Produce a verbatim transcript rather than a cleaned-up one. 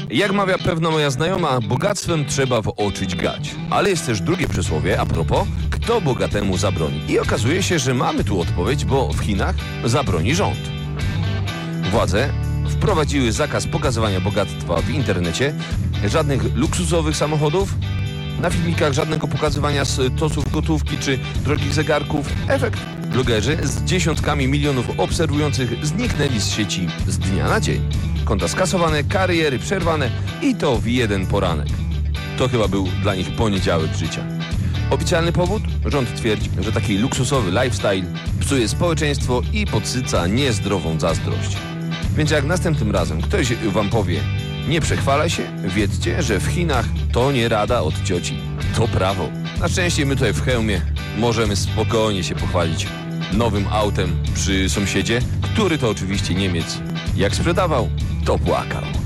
Jak mawia pewna moja znajoma, bogactwem trzeba w oczy dźgać. Ale jest też drugie przysłowie, a propos, kto bogatemu zabroni. I okazuje się, że mamy tu odpowiedź, bo w Chinach zabroni rząd. Władze wprowadziły zakaz pokazywania bogactwa w internecie, żadnych luksusowych samochodów, na filmikach żadnego pokazywania stosów gotówki czy drogich zegarków. Efekt: blogerzy z dziesiątkami milionów obserwujących zniknęli z sieci z dnia na dzień. Konta skasowane, kariery przerwane i to w jeden poranek. To chyba był dla nich poniedziałek życia. Oficjalny powód? Rząd twierdzi, że taki luksusowy lifestyle psuje społeczeństwo i podsyca niezdrową zazdrość. Więc jak następnym razem ktoś wam powie: nie przechwalaj się, wiedzcie, że w Chinach to nie rada od cioci, to prawo. Na szczęście my tutaj w Chełmie możemy spokojnie się pochwalić nowym autem przy sąsiedzie, który to oczywiście Niemiec. Jak sprzedawał, to płakał.